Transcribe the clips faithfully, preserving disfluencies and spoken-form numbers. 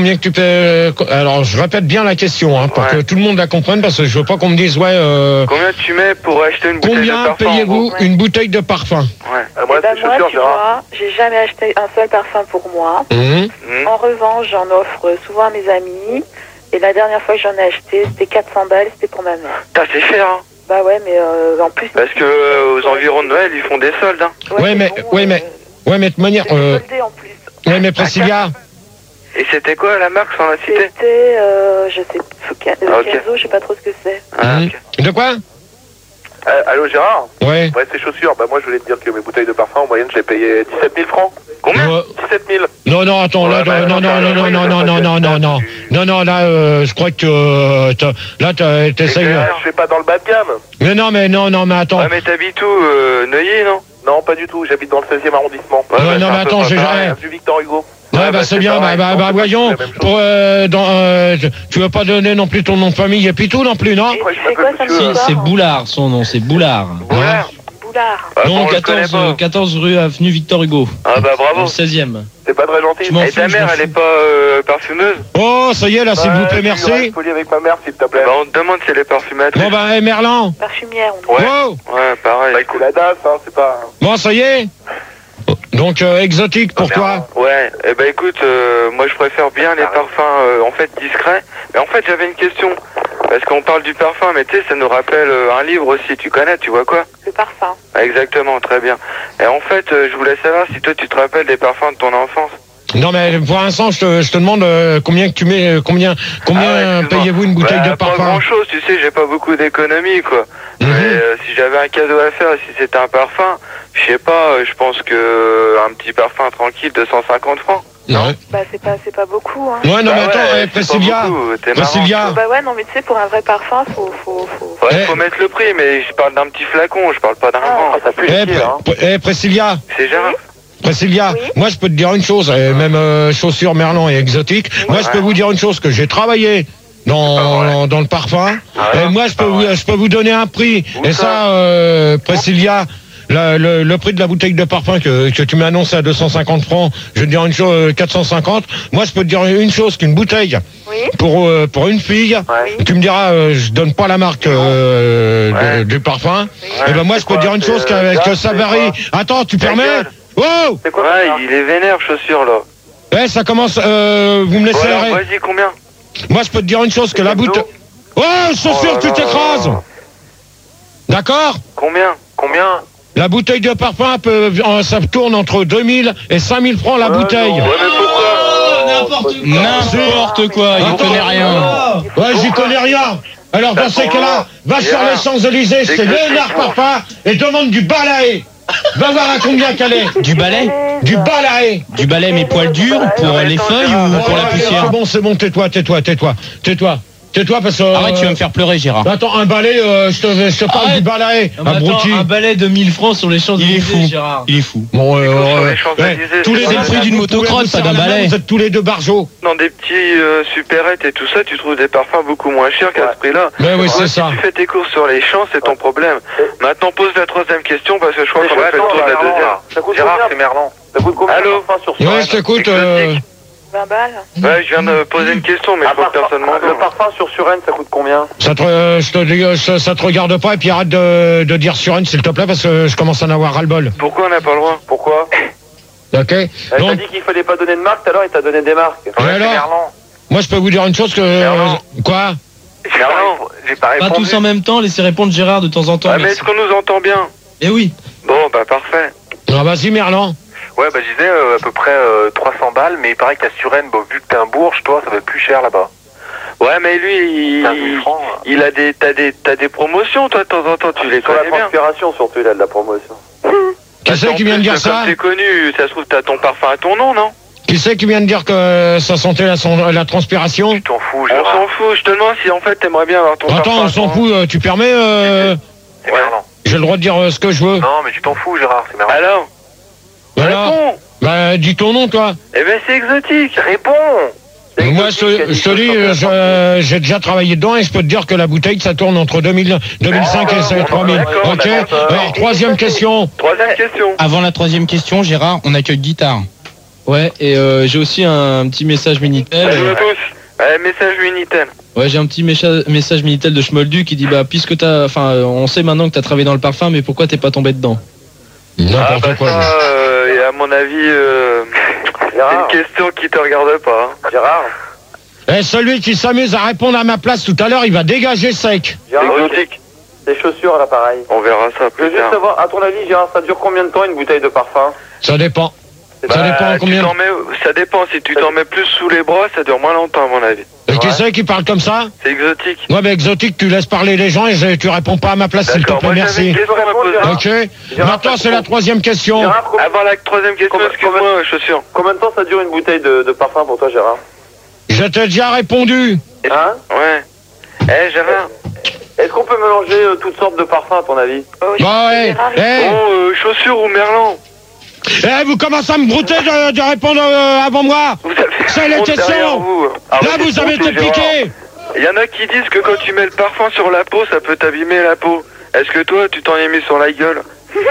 Combien que tu payes? Alors, je répète bien la question, hein, pour ouais. que tout le monde la comprenne, parce que je veux pas qu'on me dise, ouais. Euh, combien tu mets pour acheter une bouteille de parfum? Combien payez-vous ouais. une bouteille de parfum? Ouais. Euh, moi, ben moi tu vois, j'ai jamais acheté un seul parfum pour moi. Mmh. Mmh. En revanche, j'en offre souvent à mes amis. Et la dernière fois que j'en ai acheté, c'était quatre cents balles, c'était pour ma mère. Putain, c'est cher, hein. Bah ouais, mais euh, en plus... Parce que euh, aux environs de Noël, ils font des soldes, hein. Ouais, ouais mais, bon, ouais, euh, mais, ouais, mais de manière... Euh... soldé en plus. Ouais, mais Priscilla... Et c'était quoi la marque sans la cité? C'était, euh, je sais, Kenzo, ah, okay. je sais pas trop ce que c'est. Ah, okay. De quoi? euh, Allô Gérard? Ouais. Ouais, c'est chaussures. Bah moi je voulais te dire que mes bouteilles de parfum en moyenne je les payais dix-sept mille francs. Combien? euh... dix-sept mille. Non, non, attends, là, ouais, non, non, non, non, non, non, non, non, non, non, non, non, là, euh, je crois que euh, là, t'essayes... Je vais pas dans le bas de gamme. Mais non, mais non, non, mais attends. Ouais, mais t'habites où, euh, Neuilly, non? Non, pas du tout, j'habite dans le seizième arrondissement. Ouais, non, bah, non, mais attends, j'ai jamais... Du Victor Hugo. Ouais, ouais, bah, bah c'est bien, pareil. bah, bah, bah voyons, pour, euh, dans, euh, tu veux pas donner non plus ton nom de famille et puis tout non plus, non? C'est quoi ça? Si, c'est Boulard, son nom, c'est Boulard. Boulard. Boulard. Ah, non, quatorze, quatorze rue avenue Victor Hugo. Ah bah bravo. Au seizième. C'est pas très gentil. Et ta mère, elle est pas euh, parfumeuse? Oh, ça y est, là, s'il vous plaît, merci. Je suis poli avec ma mère, s'il te plaît. Bah, on te demande si elle est parfumatrice. Bon, bah, hey, Merlan. Parfumière, on dit. Ouais, wow. Ouais, pareil. Bah, c'est la D A S, hein, c'est pas... Bon, ça y est. Donc, euh, exotique pour toi? Ouais, eh ben écoute, euh, moi je préfère bien les parfums euh, en fait discrets. Mais en fait j'avais une question, parce qu'on parle du parfum, mais tu sais, ça nous rappelle euh, un livre aussi, tu connais, tu vois quoi? Le parfum. Ah, exactement, très bien. Et en fait, euh, je voulais savoir si toi tu te rappelles des parfums de ton enfance. Non mais pour l'instant je te, je te demande euh, combien que tu mets, euh, combien, combien ah ouais, payez-vous une bouteille bah, de parfum? Pas grand chose, tu sais, j'ai pas beaucoup d'économies quoi. Mm-hmm. Mais euh, si j'avais un cadeau à faire, si c'était un parfum, je sais pas, euh, je pense que euh, un petit parfum tranquille, deux cent cinquante francs. Non. Bah c'est pas, c'est pas beaucoup. Hein. Ouais non bah mais attends, ouais, eh, Priscilla, Priscilla. Bah ouais non mais tu sais pour un vrai parfum faut, faut, faut. Ouais, eh. faut mettre le prix, mais je parle d'un petit flacon, je parle pas d'un grand. Ah, ça pue eh, hein. eh, Priscilla. C'est Gérard. Priscilla, oui. Moi je peux te dire une chose, euh, même euh, chaussures Merlan et exotique, oui. moi ouais. je peux vous dire une chose, que j'ai travaillé dans, dans le parfum, ah ouais. et moi je peux, vous, je peux vous donner un prix, Où et ça, ça euh, Priscilla, la, le, le prix de la bouteille de parfum que, que tu m'as annoncé à deux cent cinquante francs, je vais te dire une chose, quatre cent cinquante, moi je peux te dire une chose, qu'une bouteille, oui. pour, euh, pour une fille, ouais. tu me diras, euh, je donne pas la marque euh, ouais. de, du parfum, oui. et ben moi je peux te dire une chose, que, que ça varie, attends, tu permets? Oh! C'est quoi? Ouais, il est vénère, chaussures, là. Ouais, ça commence, euh, vous me laissez voilà, arrêter. Vas-y, combien? Moi, je peux te dire une chose, que la bouteille... Oh, chaussures, oh tu t'écrases! D'accord? Combien? Combien? La bouteille de parfum, peut, ça tourne entre deux mille et cinq mille francs la ouais, bouteille. Non. Ouais, mais pourquoi? Oh, n'importe quoi, il connaît rien. Ouais, j'y connais rien. Alors, dans ces cas-là, va sur les Champs-Élysées, c'est Léonard Parfum, et demande du balai. Va voir à combien qu'elle est. Du balai? Du balai. Du balai mais poil dur pour les feuilles ou pour la poussière? C'est bon, c'est bon, tais-toi, tais-toi, tais-toi, tais-toi. Tais-toi parce que... Euh... Arrête, tu vas me faire pleurer, Gérard. Attends, un balai, euh, je te, je te parle du balai. Attends, un balai de mille francs sur les Champs-Élysées, il est fou. Gérard. Il est fou. Bon, euh, euh, ouais, tous les, c'est le prix d'une motocross, pas d'un balai. Vous êtes tous les deux barjots. Dans des petits euh, supérettes et tout ça, tu trouves des parfums beaucoup moins chers qu'à ce prix-là. Mais oui, c'est ça. Si tu fais tes courses sur les champs, c'est ton problème. Maintenant, pose la troisième question parce que je crois qu'on va faire le tour de la deuxième. Gérard, c'est Merlan. Ça coûte combien? Allô? Ouais, je t'écoute. vingt balles. Ouais, je viens de poser une question, mais je crois que personne m'entend. Le parfum sur Suresnes, ça coûte combien? Ça te, euh, je te dis, ça, ça te regarde pas, et puis arrête de, de dire Suresnes, s'il te plaît, parce que je commence à en avoir ras-le-bol. Pourquoi on n'a pas le droit? Pourquoi? Ok. Elle Donc... t'a dit qu'il fallait pas donner de marque, tout à l'heure, il t'a donné des marques. Ouais, alors, moi, je peux vous dire une chose que... Merlan. Quoi? Merlan, j'ai pas répondu. Pas tous en même temps, laissez répondre Gérard de temps en temps. Ah, mais est-ce qu'on nous entend bien? Eh oui. Bon, bah parfait. Ah, vas-y, Merlan. Ouais, bah je disais euh, à peu près euh, trois cents balles, mais il paraît qu'à Suresnes, bon, vu que t'es un bourge, toi, ça va être plus cher là-bas. Ouais, mais lui, il, francs, il, il a des, t'as des, t'as des promotions, toi, de temps en temps, tu les sur connais la transpiration, surtout, il a de la promotion. Qui c'est qui vient de dire ça? Comme t'es connu, ça se trouve, t'as ton parfum à ton nom, non? Qui c'est qui vient de dire que ça sentait la, son, la transpiration? Tu t'en fous, Gérard. On s'en fout, je te demande si en fait t'aimerais bien avoir ton Attends, parfum. Attends, on s'en fout, euh, tu permets euh... C'est Merlan. J'ai le droit de dire euh, ce que je veux. Non, mais tu t'en fous, Gérard, c'est Merlan. Alors? Alors Réponds. Bah, dis ton nom, toi. Eh ben, c'est exotique. Réponds. Moi, je, je te dis, je, j'ai déjà travaillé dedans et je peux te dire que la bouteille, ça tourne entre deux mille, deux mille cinq oh, et trois mille. Ok. Alors, troisième question. Troisième question. Avant la troisième question, Gérard, on accueille Guitare. Ouais, et euh, j'ai aussi un petit message Minitel. Salut à tous. Ouais, message Minitel. Ouais, j'ai un petit mécha- message Minitel de Schmoldu qui dit bah puisque t'as, enfin, on sait maintenant que t'as travaillé dans le parfum, mais pourquoi t'es pas tombé dedans? Ah bah quoi, ça, euh, et à mon avis, euh, c'est une question qui te regarde pas. Hein. Gérard. Eh, celui qui s'amuse à répondre à ma place tout à l'heure, il va dégager sec. Exotique. Des chaussures à l'appareil. On verra ça plus tard. Je veux juste savoir, à ton avis, Gérard, ça dure combien de temps une bouteille de parfum? Ça dépend. Bah, ça dépend combien. Mets, ça dépend, si tu t'en mets plus sous les bras, ça dure moins longtemps à mon avis. Et qui c'est qui parle comme ça? C'est Exotique. Ouais, mais Exotique, tu laisses parler les gens et je, tu réponds pas à ma place, s'il te plaît, merci. Ok. Maintenant, c'est la troisième question. Gérard, avant la troisième question, excuse-moi, chaussure. Combien de temps ça dure une bouteille de, de parfum pour toi, Gérard? Je t'ai déjà répondu. Hein? Ouais. Eh, Gérard. Est-ce qu'on peut mélanger euh, toutes sortes de parfums, à ton avis? Oh, Bah ouais. Hey. Oh, euh, chaussures ou Merlan? Eh, vous commencez à me brouter de, de répondre euh, avant moi. C'est les questions. Vous. Ah, là, vous avez été piqué. Il y en a qui disent que quand tu mets le parfum sur la peau, ça peut t'abîmer la peau. Est-ce que toi, tu t'en es mis sur la gueule?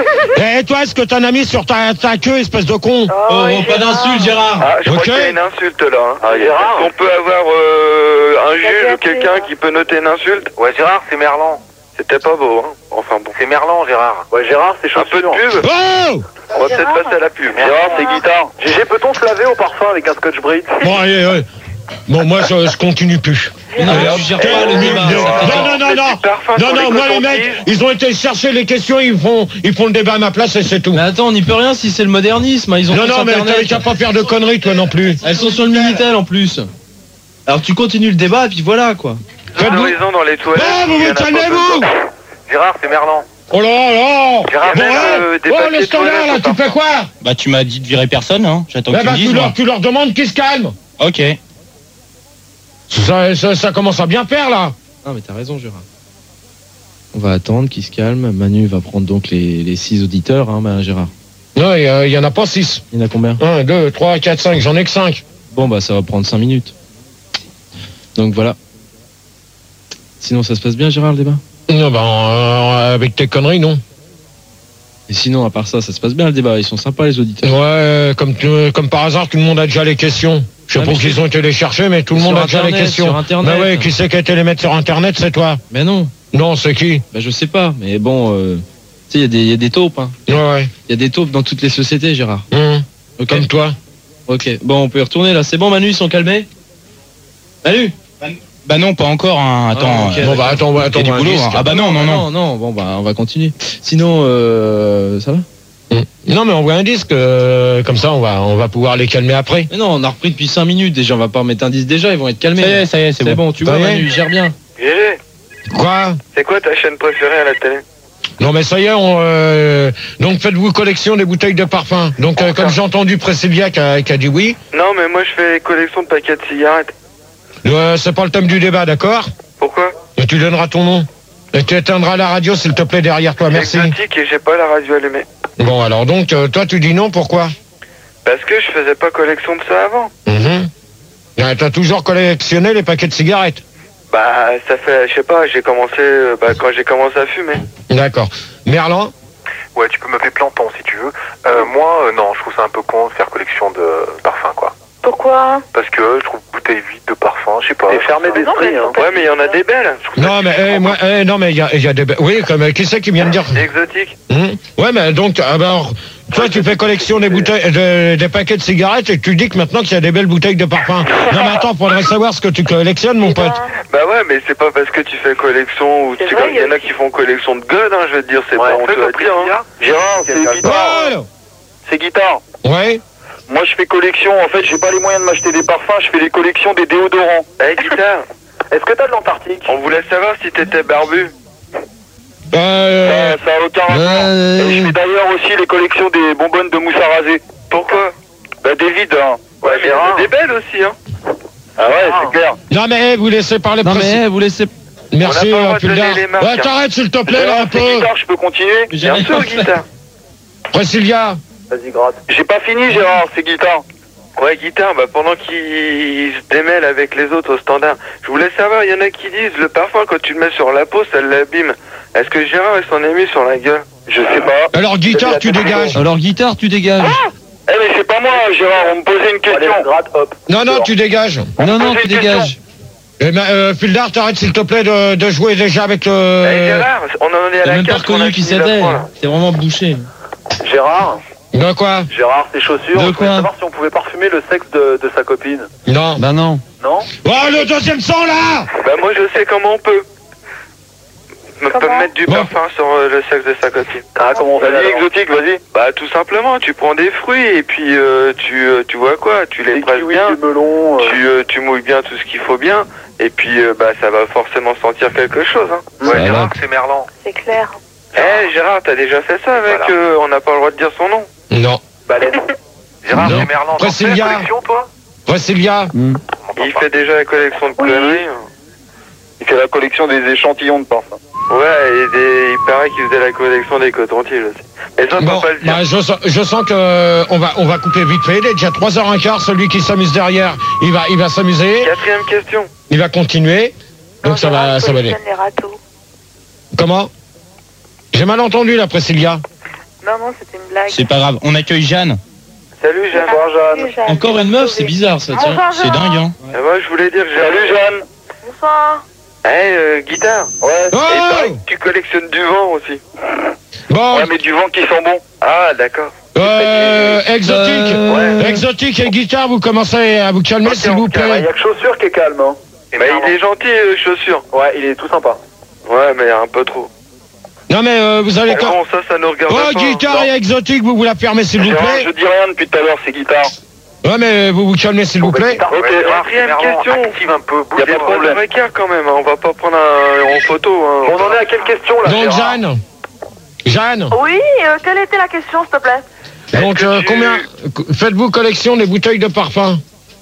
Eh, toi, est-ce que t'en as mis sur ta, ta queue, espèce de con? Oh, oh, oh pas d'insulte, Gérard. Ah, je okay. crois qu'il y a une insulte là. Hein. Ah, Gérard. On peut avoir euh, un juge ou quelqu'un qui peut noter une insulte? Ouais, Gérard, c'est Merlan. C'était pas beau, hein. Enfin bon. C'est Merlan, Gérard. Ouais, Gérard, c'est Un peu de pub. Oh. On va peut-être passer à la pub. Gérard, c'est guitare. Gégé, peut-on se laver au parfum avec un scotch brite? Bon, allez, allez. Bon, moi, je, je continue plus. Non, tu gères pas le débat. Non, non, non, non. Non, non, moi, les mecs, ils ont été chercher les questions, ils font, ils font le débat à ma place et c'est tout. Mais attends, on n'y peut rien si c'est le modernisme. Ils ont non, non, mais t'as qu'à pas faire de conneries, toi non plus. Elles sont sur le Minitel en plus. Alors tu continues le débat et puis voilà quoi. Faites-vous dans les toilettes. Ah, vous vous calmez-vous. Gérard, c'est Merlan. Oh là là. Gérard, bon, même, ouais. euh, des Oh, papiers le standard, toilettes, là, au tu fais quoi? Bah tu m'as dit de virer personne, hein. J'attends bah, que bah, tu me dises. tu, leur, tu leur demandes qu'ils se calment. Ok. Ça, ça, ça commence à bien faire, là. Non mais t'as raison Gérard. On va attendre qu'il se calme. Manu va prendre donc les, les six auditeurs, hein, bah, Gérard. Non, il y, y en a pas six. Il y en a combien? un, deux, trois, quatre, cinq, j'en ai que cinq. Bon bah ça va prendre cinq minutes. Donc voilà. Sinon ça se passe bien Gérard le débat? Non, bah, euh, avec tes conneries, non. Et sinon à part ça, ça se passe bien le débat, ils sont sympas les auditeurs. Ouais, comme, tu- comme par hasard, tout le monde a déjà les questions. Je sais Ah, pas mais qu'ils sur- ont été les chercher, mais tout le monde sur a déjà les Internet, questions. sur Internet. Mais ouais, qui c'est qui a été les mettre sur Internet, c'est toi. Mais non. Non, c'est qui? Bah je sais pas, mais bon, euh, tu sais, il y a des- il y a des taupes, hein. Ouais, ouais. Il y a des taupes dans toutes les sociétés Gérard. Hum, Ok. Comme toi. Ok, bon on peut y retourner là, c'est bon Manu, ils sont calmés? Manu? Bah non, pas encore, hein. Attends. Ah, ok. euh, Bon, bah, attends, bah, il y attends, a du bah, boulot, disque. hein. Ah bah non, non, non. Non, non, bon bah on va continuer. Sinon, euh, ça va? Hum. Non, mais on voit un disque, euh, comme ça, on va, on va pouvoir les calmer après. Mais non, on a repris depuis cinq minutes déjà, on va pas remettre un disque déjà, ils vont être calmés. Ça y est, ça y est, c'est C'est bon. bon, tu Ça vois y est Manu, il gère bien. Gégé, Quoi? c'est quoi ta chaîne préférée à la télé? Non, mais ça y est, on, euh, donc faites-vous collection des bouteilles de parfum. Donc, euh, comme j'ai entendu Priscilla qui a, qui a dit oui, Non, mais moi je fais collection de paquets de cigarettes. euh, c'est pas le thème du débat, d'accord? Pourquoi? Et tu donneras ton nom. Et tu éteindras la radio, s'il te plaît, derrière toi, merci. Exotique et j'ai pas la radio allumée. Bon, alors donc, euh, toi, tu dis non, pourquoi? Parce que je faisais pas collection de ça avant. Mhm. Ouais, t'as toujours collectionné les paquets de cigarettes. Bah, ça fait, je sais pas, j'ai commencé, euh, bah, quand j'ai commencé à fumer. D'accord. Merlan? Ouais, tu peux m'appeler Planton si tu veux. Euh, moi, euh, non, je trouve ça un peu con de faire collection de parfums, quoi. Pourquoi? Parce que je trouve bouteille vide de parfum, je sais pas. T'es fermé Mais non, mais d'esprit, hein. Ouais, mais il y en a des belles. Je trouve ça Non, mais, eh, moi, eh, non, mais il y a, il y a des... Oui, comme, euh, qui c'est qui vient de dire? C'est exotique. Hum. Ouais, mais donc, alors, toi, tu fais collection des bouteilles, de- des paquets de cigarettes et tu dis que maintenant qu'il y a des belles bouteilles de parfum. Non, mais attends, faudrait savoir ce que tu collectionnes, mon pote. Bah ouais, mais c'est pas parce que tu fais collection ou C'est tu vrai, il y en a qui font collection de gueules, hein, je veux te dire, c'est Ouais, pas honteux à fais dire, hein. Gérard, c'est guitare. Oh, C'est guitare. ouais. Moi, je fais collection. En fait, j'ai pas les moyens de m'acheter des parfums. Je fais des collections des déodorants. Eh, guitare, Est-ce que t'as de l'Antarctique? on voulait savoir si t'étais barbu. Euh, Ça, ça a aucun rapport. euh, Et je fais d'ailleurs aussi les collections des bonbonnes de mousse à raser. Pourquoi? Bah, des vides, hein. Ouais, mais il y en Gérard. a des belles aussi, hein. Ah ouais, c'est clair. non, mais eh, vous laissez parler Non Priscilla. mais eh, vous laissez... Merci, On n'a pas le droit euh, de donner Puldar. les marques, Ouais, hein. t'arrêtes, s'il te plaît, là, Gérard, un c'est peu. guitare, je peux continuer? J'ai Bien rien sûr, fait. guitare. Priscilla. Vas-y, gratte. J'ai pas fini, Gérard, c'est guitare. Ouais, guitare, bah pendant qu'il se démêle avec les autres au standard, je voulais savoir, il y en a qui disent, le parfum, quand tu le mets sur la peau, ça l'abîme. Est-ce que Gérard, il s'en est mis sur la gueule? Je sais pas. Alors, guitare, tu dégages. Alors guitare, tu dégages. Eh mais c'est pas moi, Gérard, on me posait une question. Allez, gratte, hop. Non, non, tu dégages. Non, non, tu dégages. Eh ben, euh, Fildar, t'arrêtes s'il te plaît de, de jouer déjà avec le... Eh, Gérard, on en est à T'as la même pas carte qu'on a reconnu qui fini la c'était. fois, là. C'est vraiment bouché. Gérard, De quoi? Gérard, tes chaussures, De je voulais quoi savoir si on pouvait parfumer le sexe de, de sa copine. Non. Bah non. Non? Oh, le deuxième sang, là! Bah moi je sais comment on peut. On peut Comment mettre du Bon. parfum sur euh, le sexe de sa copine. Ah, comment on fait? Vas-y, exotique, vas-y. Bah tout simplement, tu prends des fruits et puis euh, tu, euh, tu vois quoi, tu les Des presses kiwis, bien, du melon. euh. tu, euh, tu mouilles bien tout ce qu'il faut bien et puis euh, bah ça va forcément sentir quelque chose. Hein. Ouais, Ça Gérard, va. c'est Merlan. C'est clair. Eh Gérard, t'as déjà fait ça avec, Voilà. euh, on n'a pas le droit de dire son nom. Non. Baleine. Gérard, Non. c'est Merlan. T'en fais la Priscilla. collection, toi? Priscilla. Il fait déjà la collection de Oui. conneries. Il fait la collection des échantillons de parfum. Ouais, et des, il paraît qu'il faisait la collection des cotons-tiges aussi. Mais ça, on Bon, peut pas le dire. bah, je, sens- je sens que euh, on va, on va couper vite fait. Il est déjà trois heures quinze. Celui qui s'amuse derrière, il va, il va s'amuser. Quatrième question. Il va continuer. Donc Non, ça Gérard, va, il ça va aller. collectionne les râteaux. Comment? J'ai mal entendu là, Priscilla. Non, non, c'était une blague. C'est pas grave. On accueille Jeanne. Salut Jeanne. Bonsoir, Jeanne. Salut, Jeanne. Encore une meuf, c'est bizarre ça, tiens. Bonsoir, C'est Gérard. dingue, hein. Et moi je voulais dire que j'ai... Salut, Jeanne. Bonsoir. Eh, euh, guitare. Ouais. Et pareil Oh! que tu collectionnes du vent aussi. Bon, Ouais, mais du vent qui sent bon. Ah, d'accord. euh, exotique. Euh, Exotique et guitare, vous commencez à vous calmer, Ok, s'il on vous se calme. Il plaît. y a que chaussures qui est calme, hein. Et Bah, Merlan. il est gentil, euh, chaussures. Ouais, il est tout sympa. Ouais, mais un peu trop. Non mais euh, vous allez... Mais bon, ça, ça nous regarde Oh, pas. guitare hein. et exotique, vous vous la fermez, s'il vous Gérard, plaît. je dis rien depuis tout à l'heure, c'est guitare. Ouais, mais vous vous calmez, s'il vous plaît. guitare, Ok, ouais, Gérard, quatrième c'est Merlan. question. Active un peu, Y a bouge pas de On problème. le écart quand même, hein. On va pas prendre un, en photo. Hein. On en est à quelle question, là, Donc Gérard? Jeanne. Jeanne. Oui, euh, quelle était la question, s'il te plaît? Donc que euh, tu- combien... Faites-vous collection des bouteilles de parfum?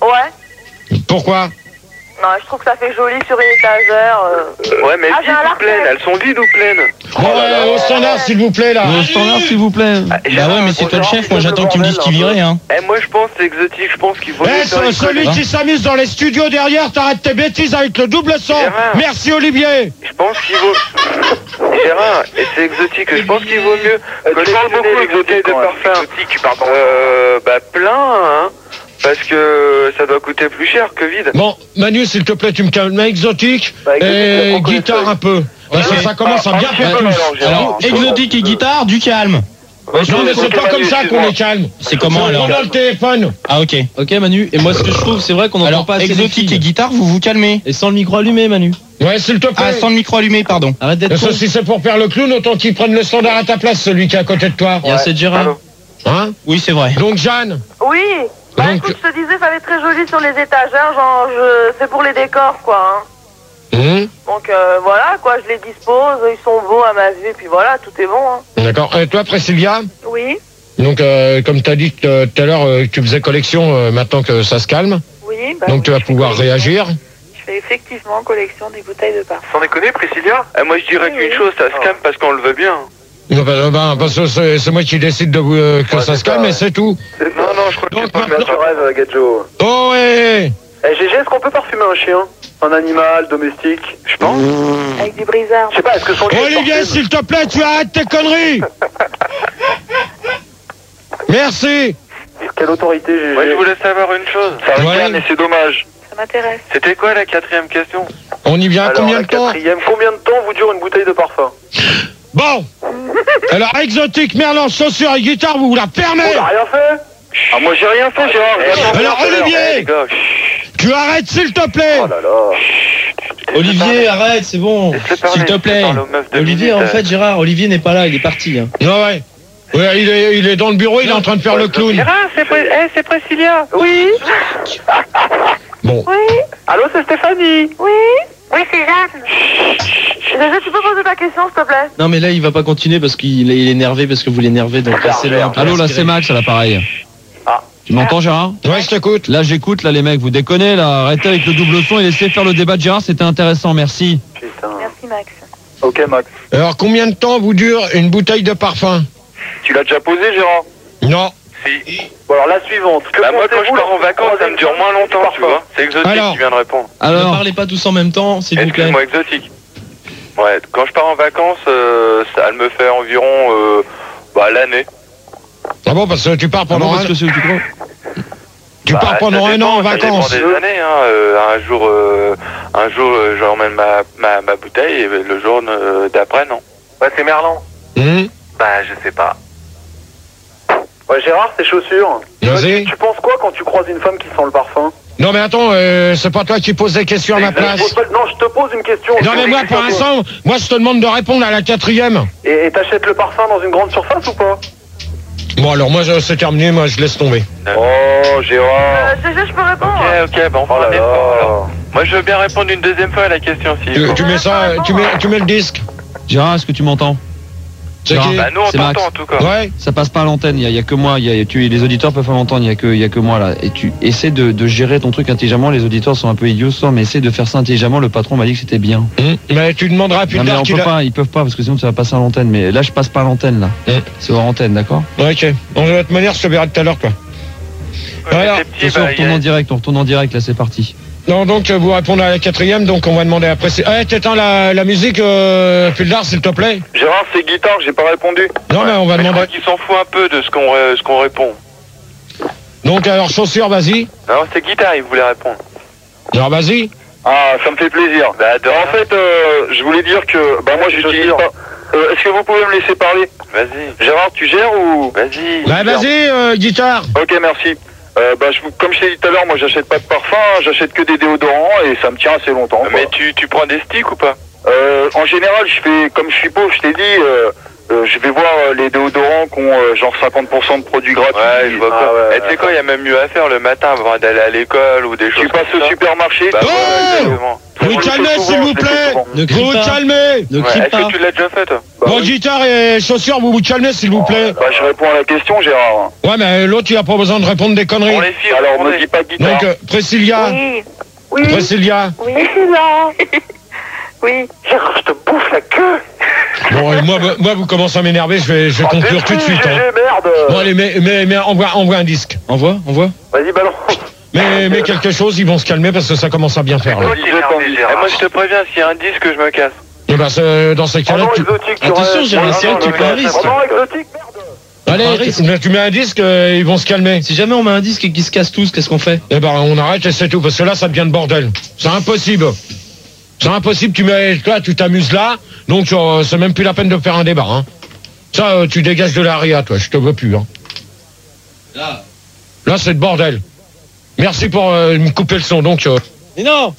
Ouais. Pourquoi? Non, je trouve que ça fait joli sur une étagère. euh. Ouais, mais Ah, j'ai vides un ou larcin. pleines? Elles sont vides ou pleines? Bon, ouais, au standard, s'il vous plaît, là. Au standard, s'il vous plaît. Bah ouais, mais c'est toi le chef. Moi, j'attends que tu me dises qui virait, hein. Eh, moi je pense c'est exotique, je pense qu'il faut... Eh, mieux faire ce- une celui collection. qui s'amuse dans les studios derrière, t'arrêtes tes bêtises avec le double son. Gérard. Merci Olivier. Je pense qu'il vaut... Gérard, et c'est exotique, je pense qu'il vaut mieux Eh, tu parles collectionner beaucoup les bouteilles exotique, de quand même. parfum. Exotique, tu parles dans Euh, bah plein, hein. Parce que ça doit coûter plus cher que vide. Bon, Manu, s'il te plaît, tu me calmes exotique Bah, exotique, et on connaît guitare ça. un peu. Parce que Ouais. ça commence à bien Ah, faire ah, tous. alors, Gérard. Alors, exotique et guitare, du calme. Non, mais c'est pas comme ça qu'on est calme. C'est comment On alors prend dans le téléphone. Ah, ok. Ok Manu, et moi ce que je trouve, c'est vrai qu'on n'entend Alors, pas assez les exotique et filles. guitare, vous vous calmez. Et sans le micro allumé Manu. Ouais, s'il te Ah, plaît. sans le micro allumé, pardon. Arrête d'être Et ça, con. si c'est pour faire le clown, autant qu'il prenne le standard à ta place, celui qui est à côté de toi. Il y a cette Gérard. Allô. Hein? Oui, c'est vrai. Donc Jeanne. Oui. Bah Donc- écoute, je te disais, ça va être très joli sur les étagères, genre, je... c'est pour les décors, quoi. Hein. Hum, Donc euh, voilà, quoi, je les dispose, ils sont beaux à ma vue, puis voilà, tout est bon. Hein. D'accord. Et toi, Priscilla? Oui, Donc, euh, comme tu as dit euh, tout à l'heure, euh, tu faisais collection euh, maintenant que ça se calme. oui. Bah, Donc, oui, tu vas je fais pouvoir collection. réagir. Je fais effectivement collection des bouteilles de parfum. Sans déconner, Priscilla? Eh, moi je dirais Oui, qu'une oui. chose, ça se calme parce qu'on le veut bien. Non, bah, bah, parce que c'est c'est moi qui décide de vous, euh, que Ouais, ça c'est se calme, ça, et ouais. c'est tout. Non, non, je crois que Donc, c'est pas maintenant- Tu rêves, Gadjo. Oh, ouais. Eh, G G, est-ce qu'on peut parfumer un chien? Un animal domestique? Je pense. Avec du brisard. Je sais pas, est-ce que son chien est Olivier, porté? s'il te plaît, tu arrêtes tes conneries. Merci. Quelle autorité, G G? Moi je voulais savoir une chose. Ça Ouais. ricane, mais c'est dommage. Ça m'intéresse. C'était quoi la quatrième question? On y vient à Alors, combien la de temps? quatrième, combien de temps vous dure une bouteille de parfum? Bon. Alors, exotique, merlan, chaussures et guitare, vous vous la fermez. On n'a rien fait? Ah, moi j'ai rien fait, Gérard. Eh, j'ai attendu alors, tout à l'heure. Olivier. Eh, les gars, chut, Tu arrêtes, s'il te plaît. Oh là là. Olivier, arrête, c'est bon. laisse-le parler, S'il te laisse-le plaît. parler aux meufs de Olivier, minutes, en fait, Gérard, Olivier n'est pas là, il est parti. hein. Ouais, ouais. Ouais, il est, il est dans le bureau, il est en train de faire le clown. Gérard, c'est Pris- eh, c'est Priscilla. Oui, Bon. oui, Allô, c'est Stéphanie. oui. Oui, c'est Jeanne. Déjà, tu peux poser ta question, s'il te plaît? Non, mais là, il va pas continuer parce qu'il est, il est énervé parce que vous l'énervez, donc laissez-le un peu. Allô, là respirer. c'est Max à l'appareil. Ah. Tu m'entends Gérard? Ouais, je t'écoute. Là j'écoute, là les mecs, vous déconnez, là, arrêtez avec le double son et laissez faire le débat de Gérard, c'était intéressant, merci. Putain. Merci, Max. Ok, Max. Alors, combien de temps vous dure une bouteille de parfum? Tu l'as déjà posé, Gérard? Non. Si. Bon, alors la suivante. Que Bah, moi quand je pensez-vous pars en lorsque vacances, vous ça me dure moins croisez une longtemps, tu parfum? vois. C'est exotique Alors. qui vient de répondre. Ne Alors, parlez pas tous en même temps, s'il vous plaît. Excuse-moi, exotique. Ouais, quand je pars en vacances, euh, ça elle me fait environ euh, bah, l'année. Ah bon, parce que tu pars Ah bon, pendant parce un que c'est où tu crois Tu Bah, pars pendant ça un dépend, an en ça dépend vacances. des années, hein. Euh, un jour, euh, un jour, euh, j'emmène ma, ma, ma bouteille et le jour euh, d'après, non. Ouais, c'est Merlan. Hum, Bah, je sais pas. Ouais, Gérard, tes chaussures. Vas-y. Tu penses quoi quand tu croises une femme qui sent le parfum? Non mais attends, euh, c'est pas toi qui poses des questions à ma Je place. pose pas- Non, je te pose une question. Non mais moi pour l'instant, moi je te demande de répondre à la quatrième. Et et t'achètes le parfum dans une grande surface ou pas? Bon alors moi je- c'est terminé, moi je laisse tomber. Oh, Gérard. Euh, G G, je peux répondre? Ok, ok, bon, on Oh fera un là effort, alors. là. Moi, je veux bien répondre une deuxième fois à la question, si. Tu, tu mets ça, tu mets, tu mets le disque. Gérard, est-ce que tu m'entends? C'est Gérard. qui? Bah, nous, on C'est t'entend, Max. en tout cas. Ouais. Ça passe pas à l'antenne, il y, a- il y a que moi, il y a, tu, les auditeurs peuvent pas m'entendre, il y a que, il y a que moi là. Et tu essaies de, de gérer ton truc intelligemment, les auditeurs sont un peu idiots ce soir, mais essaie de faire ça intelligemment, le patron m'a dit que c'était bien. Hum, Mais tu demanderas plus Non mais tard on qu'il peut a... pas, ils peuvent pas parce que sinon ça va passer à l'antenne, mais là je passe pas à l'antenne là. Hum. C'est hors antenne, d'accord? Ok. Bon, de toute manière, je te verrai tout à l'heure, quoi. Ouais, Alors, c'est petit, Attention, on bah, retourne y a- en direct, on retourne en direct, là c'est parti. Non, donc euh, vous répondez à la quatrième, donc on va demander après. c'est- Eh, t'éteins la, la musique, euh, Puldar, s'il te plaît. Gérard, c'est guitare, j'ai pas répondu. Non, mais on va Mais je demander. crois qu'il s'en fout un peu de ce qu'on euh, ce qu'on répond. Donc alors chaussures, vas-y. Non, c'est guitare, il voulait répondre. Alors vas-y. Ah, ça me fait plaisir. Bah, de rien. En fait, euh, je voulais dire que, bah moi, j'utilise pas. Euh, Est-ce que vous pouvez me laisser parler? Vas-y, Gérard, tu gères ou? vas-y. Bah vas-y, euh, guitare. Ok, merci. Euh, bah, je, vous- comme je t'ai dit tout à l'heure, moi, j'achète pas de parfum, j'achète que des déodorants et ça me tient assez longtemps. Mais quoi. tu, tu prends des sticks ou pas? Euh, en général, je fais, comme je suis pauvre, je t'ai dit, euh, euh, je vais voir euh, les déodorants qui ont euh, genre cinquante pour cent de produits gratuits. Ouais, je vois Ah, pas. ouais, Et tu sais quoi, il y a même mieux à faire le matin avant d'aller à l'école ou des choses Tu passes comme au ça. supermarché. Bah, Oh ouais, exactement. Vous vous je le fais calmez, souvent, s'il vous je le fais plaît. souvent. Ne Vous crie vous pas. calmez. Ne Ouais, crie est-ce pas. que tu l'as déjà fait, toi? Bah, Bon, oui. guitare et chaussures, vous vous calmez, s'il vous plaît. Bah, je réponds à la question, Gérard. Ouais, mais l'autre, il a pas besoin de répondre des conneries. On les filles, Alors, répondez. me dis pas guitare. Donc, euh, Priscilla. Oui. Oui. Priscilla. Oui. Oui. Gérard, je te bouffe la queue. Bon, et moi, moi, vous commencez à m'énerver, je vais, je vais Oh, conclure tout de détruis, suite. G G, Hein. merde. Bon, allez, mais, mais, mais envoie, envoie un disque. Envoie, envoie. Vas-y, balance. Mais, mais quelque chose, ils vont se calmer parce que ça commence à bien faire. Là. Moi, Je t'en dis, Gérard. Eh, moi, je te préviens, s'il y a un disque, je me casse. Et ben, c'est- dans ces cas-là, Vraiment tu... exotique, tu Attention, restes. Gérard, Non, c'est non, vrai que tu non, prends un non, risque. Vraiment exotique, merde. Allez, risque. tu, tu mets un disque, euh, ils vont se calmer. Si jamais on met un disque et qu'ils se cassent tous, qu'est-ce qu'on fait? Eh ben, on arrête et c'est tout, parce que là, ça devient le bordel. C'est impossible. C'est impossible, tu mets, toi, tu t'amuses là, donc euh, c'est même plus la peine de faire un débat. Hein. Ça, euh, tu dégages de l'aria, toi, je te veux plus. Hein. Là. Là, c'est le bordel. Merci pour euh, me couper le son, donc... euh, Mais non!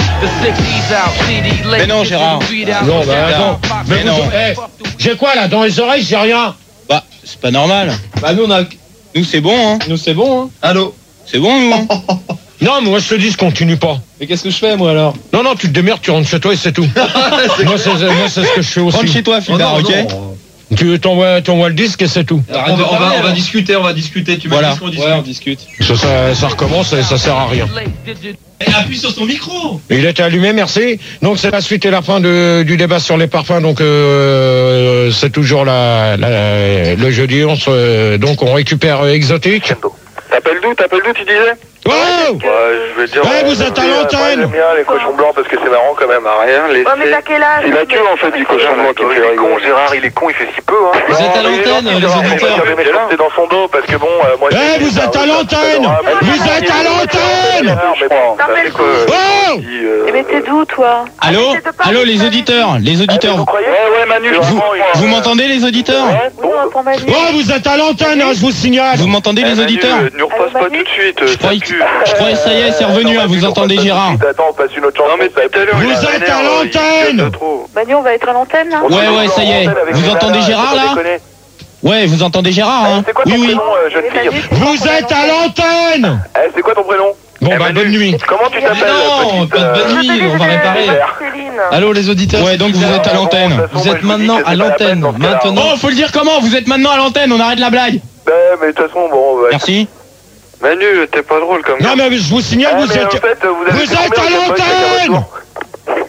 Mais non, Gérard. non, bah attends. Mais Mais vous- non. eh, j'ai quoi, là, dans les oreilles, j'ai rien. Bah, c'est pas normal. Bah nous on a. Nous, c'est bon, hein. Nous c'est bon, hein. Allô? C'est bon, nous, hein. Non, mais moi, je te dis, je continue pas. Mais qu'est-ce que je fais moi alors? Non, non, tu te démerdes, tu rentres chez toi et c'est tout. moi, c'est moi, c'est ce que je fais aussi. Rentre chez toi, Fidar, ok? Tu t'envoies, t'envoies le disque et c'est tout. Arrête de parler, alors. discuter, on va discuter. Tu Voilà. Ouais, on discute. Ça, ça, ça recommence et ça sert à rien. Appuie sur son micro! Il était allumé, merci. Donc c'est la suite et la fin de, du débat sur les parfums. Donc euh, c'est toujours la, la- le jeudi. On se, donc on récupère euh, Exotique. T'appelles d'où? T'appelles d'où, tu disais? Oh Ouais, je vais dire. Ouais, euh, vous êtes à Moi, l'antenne. j'aime bien les cochons blancs parce que c'est marrant quand même. à rien, laissez. Oh, mais t'as quel âge? C'est la queue en fait du cochon blanc qui me fait rigoler. Gérard, il est con, il fait si peu, hein. Vous êtes à l'antenne, les auditeurs. C'est dans son dos parce que bon, euh, moi. Eh, vous êtes à l'antenne. Vous êtes à l'antenne. T'appelles quoi qui? Oh Eh, mais t'es d'où, toi? Allô? Arrêtez de parler Allô, de les ta auditeurs, les auditeurs. Vous croyez? Ouais, ouais, Manu, je Vous, comprends, il- vous m'entendez, les auditeurs? vie. Oui, on entend Manu. Oh, vous êtes à l'antenne, hein, je vous signale. Vous m'entendez, les auditeurs? Ne repasse pas tout de suite. Je croyais, je croyais, ça y est, c'est revenu, hein, vous entendez, Gérard? Attends, on passe une autre chanson. Non, mais tout à l'heure, Vous il a êtes un à air, l'antenne. il gueule trop. Manu, on va être à l'antenne, là? Ouais, ouais, ça y est. Vous entendez Gérard, là? Ouais, vous entendez Gérard, hein? C'est quoi ton Oui, oui. prénom, euh, jeune fille? Vous êtes à l'antenne. Eh, c'est quoi ton prénom? Bon, bah, bonne nuit. Comment tu Mais t'appelles? non, petite, pas de euh, bonne nuit, on va réparer. Céline. Allô les auditeurs? Ouais, donc vous êtes à l'antenne. Vous êtes maintenant à l'antenne. Maintenant. Oh, faut le dire comment? Vous êtes maintenant à l'antenne, on arrête la blague. Ben, mais de toute façon, bon. ouais. Merci. Manu, t'es pas drôle comme Non, ça. mais je vous signale, Eh, vous mais en êtes... fait, vous avez Vous fait êtes combien à de fois chacun votre l'antenne. tour?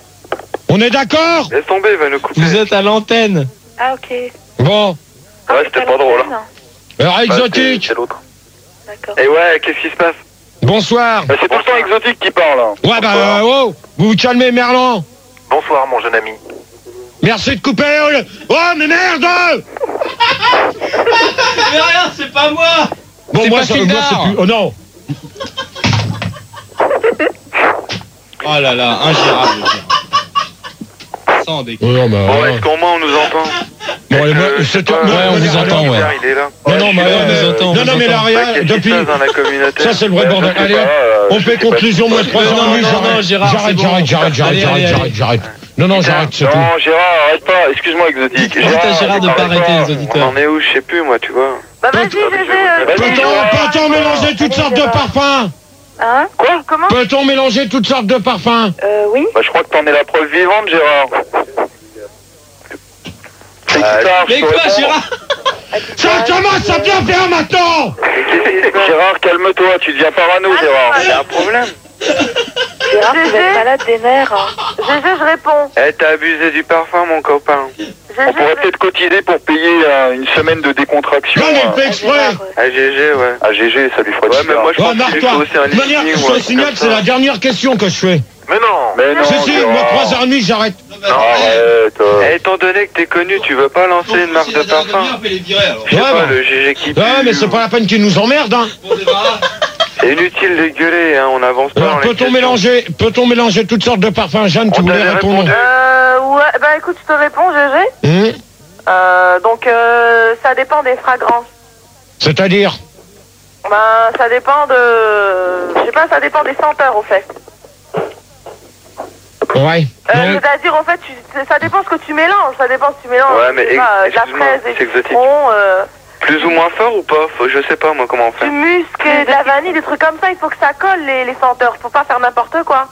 On est d'accord? Laisse tomber, il va nous couper. Vous êtes à l'antenne. Ah, ok. Bon. Ah, Ouais, c'est c'était à pas drôle, l'antenne. Alors, Bah, Exotique. c'est- c'est l'autre. D'accord. Et ouais, qu'est-ce qui se passe? Bonsoir. Bah, c'est tout le temps exotique qui parle. hein. Ouais, bah, euh, oh, vous vous calmez, Merlan. Bonsoir, mon jeune ami. Merci de couper. le- Oh, mais merde. Mais rien, c'est pas moi. Bon, C'est moi, pas ça, Kildare. moi, c'est plus... Oh non. Oh là là, ingérable. le Gérard. Sans déconner. Oh, non, mais... Bon, euh, est-ce qu'au moins on nous entend? Bon, allez, moi, Euh, je sais c'est pas, toi- euh, moi, on moi, vous les- entend, ouais. Il est là. Non, non, mais... on euh, nous entend, on Non, vous non, mais entend. l'aria, Bah, qu'est-ce qui se depuis... passe dans la communauté? Ça, c'est le vrai Bah, je bordel. sais Allez, pas, euh, on je fait sais pas conclusion, si- moins trois Non, ans, non, non, j'arrête. non, Gérard, J'arrête, c'est bon. j'arrête, j'arrête, j'arrête, Allez, j'arrête, allez, j'arrête, allez. j'arrête. Non, non, j'arrête, c'est tout. Non, Gérard, arrête pas. Excuse-moi, Exotique. Dites à Gérard de pas arrêter les On auditeurs. en est où? Je sais plus, moi, tu vois. Bah vas-y, Gégé, euh, Vas-y, Gégé. Peut-on peut-on mélanger toutes sortes de parfums? Hein? Quoi? Comment? Peut-on mélanger toutes sortes de parfums? Euh, oui. Bah, je crois que t'en es la preuve vivante, Gérard. C'est qui ça, Mais je peux quoi, répondre Gérard? Ça commence à bien faire maintenant! Gérard, calme-toi, tu deviens parano, Gérard. Il y a un problème. Gérard, tu vas être malade des nerfs. Hein. Gégé, je réponds. Eh, t'as abusé du parfum, mon copain. On pourrait peut-être cotiser pour payer euh, une semaine de décontraction. Non, mais euh, fait exprès! Ah, G G, ouais. à G G, ça lui ferait Ouais, du mais bien. moi, je Oh, pense qu'il lui faut marre-toi! aussi un De manière que lifting je ou un te signale, truc c'est comme la ça. dernière question que je fais. Mais non. Mais non, Si, si, Gérard. moi, trois heures et demie, j'arrête. Arrête. euh. Eh, étant donné que t'es connu, tu veux pas lancer une marque de parfum? Je sais Ouais, pas, bah. le G G qui pue. Ouais, mais c'est pas la peine qu'ils nous emmerdent, hein. C'est inutile de gueuler, hein, on avance pas dans Alors, les peut-on questions. mélanger, peut-on mélanger toutes sortes de parfums? Jeanne, tu On voulais t'avait répondre? répondu. Euh, ouais, bah écoute, je te réponds, Gégé. Hum, Euh, donc, euh, ça dépend des fragrances. C'est-à-dire? Ben, ça dépend de... Je sais pas, ça dépend des senteurs, au fait. Ouais. Euh, Ouais. C'est-à-dire, en fait, tu, ça dépend ce que tu mélanges. Ça dépend si tu mélanges Ouais, mais je sais pas, ex- de la excuse-moi, fraise et c'est du exotique. citron, euh, Plus ou moins fort ou pas? Faut- Je sais pas, moi, comment on fait. du musc, et de la vanille, des trucs comme ça. Il faut que ça colle, les, les senteurs. Faut pas faire n'importe quoi.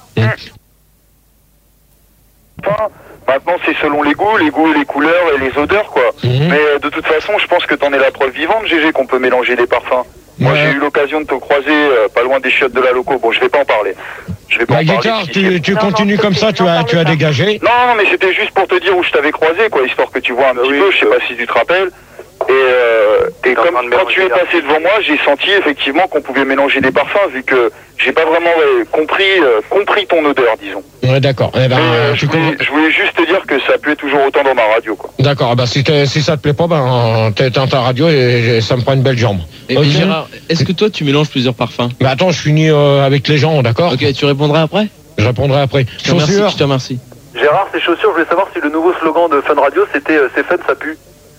Enfin, maintenant, c'est selon les goûts, les goûts, les couleurs et les odeurs, quoi. Mhm. Mais euh, de toute façon, je pense que t'en es la preuve vivante, G G, qu'on peut mélanger des parfums. Moi, Ouais. j'ai eu l'occasion de te croiser euh, pas loin des chiottes de la loco. Bon, je vais pas en parler. Je vais pas Bah, en parler. Guitare, si tu, c'est- tu Non, continues non, comme ça, tu as, tu as dégagé. Non, non, mais c'était juste pour te dire où je t'avais croisé, quoi, histoire que tu vois un petit peu, je sais pas si tu te rappelles. Et, euh, et en comme train de quand tu es mélanger passé devant moi, j'ai senti effectivement qu'on pouvait mélanger des parfums, vu que j'ai pas vraiment euh, compris, euh, compris ton odeur, disons. Ouais, d'accord. Eh ben, Mais, euh, tu je, voulais, com- je voulais juste te dire que ça puait toujours autant dans ma radio, quoi. D'accord. Bah, si, t'es- si ça te plaît pas, ben, t'éteins ta radio et, et ça me prend une belle jambe. Et, Ok. et Gérard, est-ce que toi tu mélanges plusieurs parfums? Bah, attends, je finis euh, avec les gens, d'accord? Ok, tu répondras après? Je répondrai après. Je te remercie, Chaussures. je te remercie. Gérard, ces chaussures, je voulais savoir si le nouveau slogan de Fun Radio, c'était euh, c'est fun, ça pue.